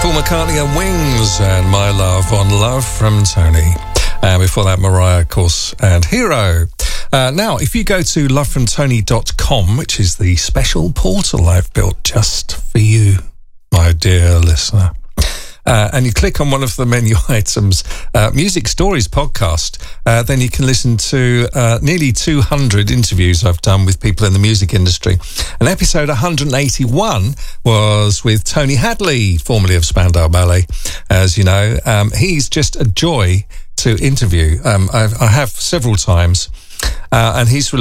Paul McCartney and Wings and My Love on Love from Tony. And before that, Mariah, of course, and Hero. Now, if you go to lovefromtony.com, which is the special portal I've built just for you, my dear listener, and you click on one of the menu items, Music Stories podcast, then you can listen to nearly 200 interviews I've done with people in the music industry. And episode 181 was with Tony Hadley, formerly of Spandau Ballet, as you know. He's just a joy to interview. I have several times, and he's